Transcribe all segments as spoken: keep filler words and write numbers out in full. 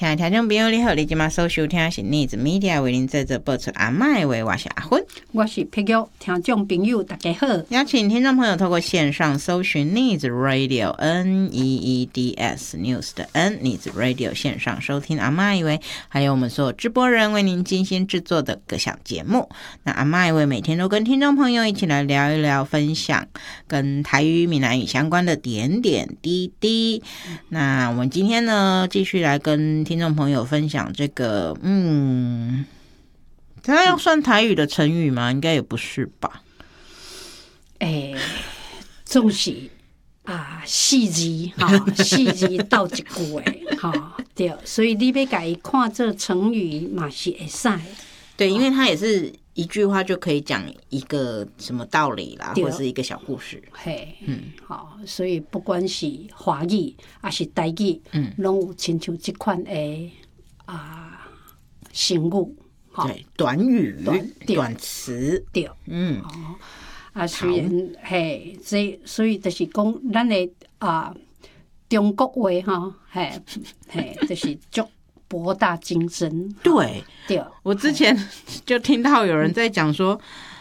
亲爱的听众朋友你好，你现在所收听的是 Needs Media 为您在这播出阿嬷的话，我是阿芬， 我是佩玉。听众朋友大家好， 邀请听众朋友透过线上搜寻 Needs Radio N E E D S News 的 N Needs Radio 线上收听阿嬷以为，还有我们所有直播人为您精心制作的各项节目。那阿嬷以为每天都跟听众朋友一起来聊一聊，分享跟台语闽南语相关的点点滴滴。那我们今天呢继续来跟听众朋友分享这个，嗯，它要算台语的成语吗？应该也不是吧。 诶、欸，总是啊四字哈，四字斗一句诶，哈对，所以你要甲伊看这成语嘛是会使。 对，因为它也是一句话就可以讲一个什么道理啦，或是一个小故事。 嘿，嗯，好，所以不管是华语还是台语，嗯，拢有亲像这款诶啊成语， 对，短语、 短, 短词， 对， 嗯， 哦，啊，虽然嘿，这所以就是讲，咱的啊中国话哈，嘿，嘿，就是足博大精深。 对， 对， 我之前就听到有人在讲说，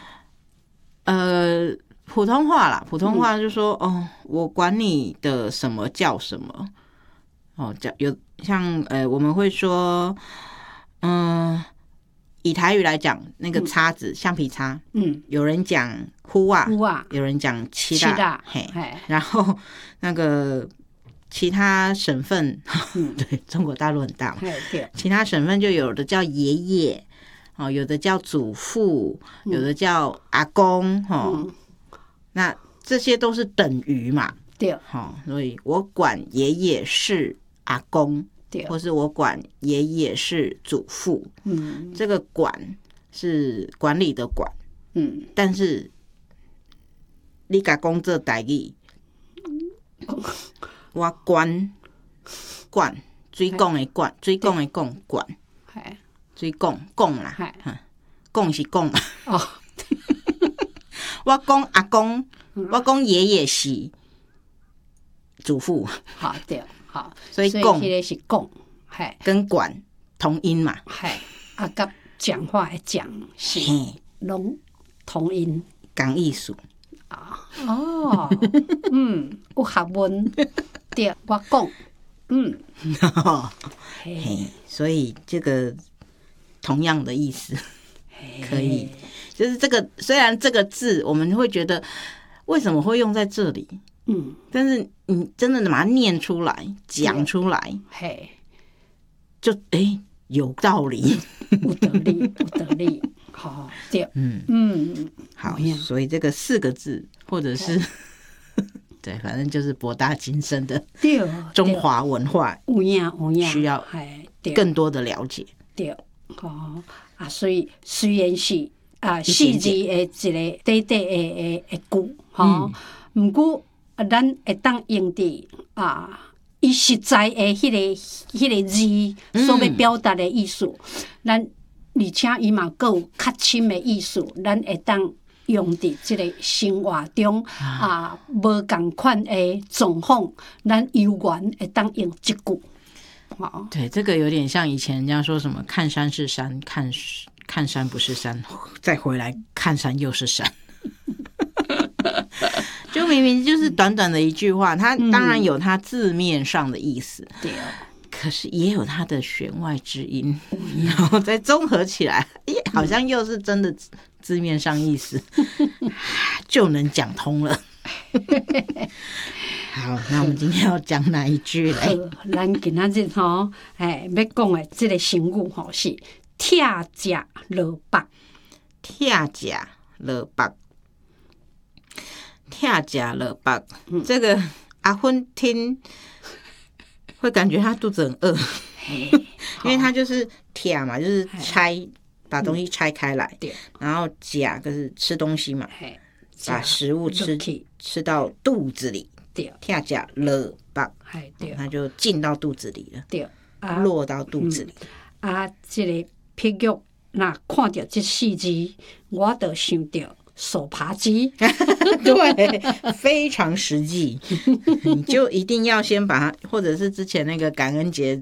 呃，普通话啦，普通话就说，嗯、哦，我管你的什么叫什么，哦，叫有像呃，我们会说，嗯、呃。以台语来讲，那个叉子、嗯、橡皮擦，嗯，有人讲呼啊，呼啊，有人讲七大，嘿，然后那个其他省份，嗯、对，中国大陆很大嘛，其他省份就有的叫爷爷，哦，有的叫祖父，有的叫阿公，哦，嗯、那这些都是等于嘛， 对， 哦，所以我管爷爷是阿公。或是我管爷爷是祖父，嗯，这个管是管理的管，嗯，但是你甲讲这台语，我管管水讲的管，水讲的讲管，水讲讲啦，讲是讲嘛，哦，我讲阿公，我讲爷爷是祖父， 好对。好， 所以讲是讲，嘿， 跟管同音嘛， 嘿，啊，甲讲话的讲是拢同音， 讲艺术啊，哦，嗯，有学问，对，我讲，嗯， 嘿，所以这个同样的意思，可以，就是这个虽然这个字我们会觉得为什么会用在这里？嗯，但是你真的把它念出来、讲出来，嘿，就哎、欸、有道理， 有道理，有道理，好，对，嗯嗯， 好，所以这个四个字，或者是对，反正就是博大精深的中华文化， 有影有影， 需要更多的了解， 对，哦啊，所以虽然是啊四字的一个短短的的句，哈，不過啊，咱會當用伫啊，伊實在的迄、那個迄、那個字所要表達的意思，咱、嗯、而且伊嘛閣有較深的意思，咱會當用伫即個生活中啊，無共款的狀況，咱悠然會當用一句。 哦，對，這個有點像以前人家說什麼看山是山，看看山不是山，再回來看山又是山。就明明就是短短的一句話，它當然有它字面上的意思，嗯、可是也有它的弦外之音，嗯、然後再綜合起來，好像又是真的字面上意思，嗯、就能講通了。好，那我們今天要講哪一句嘞？ 咱今仔日吼，哎，要講的這個成語吼是拆食落腹， 拆食落腹。拆食落腹，这个阿芬听会感觉他肚子很饿，因为他就是拆嘛，就是拆，把东西拆开来，然后夹就是吃东西嘛，把食物吃吃到肚子里，拆食落腹，他就进到肚子里了，落到肚子里。 啊，这个譬玉那看到这四字，我就想到。手扒鸡， 对，非常实际。你就一定要先把它，或者是之前那个感恩节